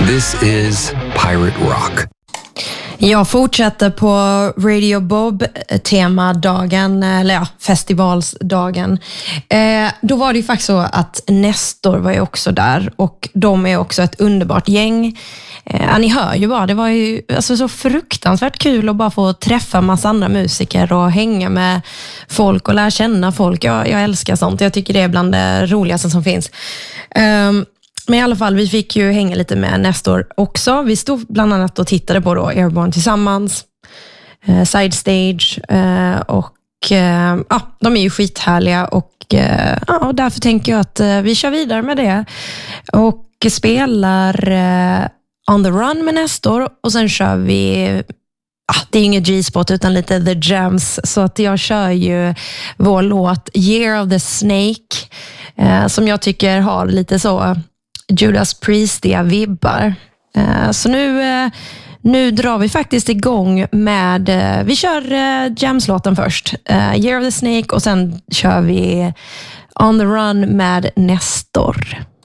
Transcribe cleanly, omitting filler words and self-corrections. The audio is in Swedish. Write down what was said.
This is Pirate Rock. Jag fortsätter på Radio Bob-temadagen, eller ja, festivalsdagen. Då var det ju faktiskt så att Nestor var ju också där och de är också ett underbart gäng. Ni hör ju bara, det var ju alltså så fruktansvärt kul att bara få träffa massa andra musiker och hänga med folk och lära känna folk. Jag älskar sånt, jag tycker det är bland det roligaste som finns. Men i alla fall, vi fick ju hänga lite med Nestor också. Vi stod bland annat och tittade på då Airborne tillsammans, Side Stage och de är ju skithärliga och därför tänker jag att vi kör vidare med det och spelar On the Run med Nestor och sen kör vi det är inget G-spot utan lite The Jams, så att jag kör ju vår låt Year of the Snake som jag tycker har lite så Judas Priestiga vibbar. Så nu drar vi faktiskt igång med, vi kör Jams-låten först, Year of the Snake, och sen kör vi On the Run med Nestor.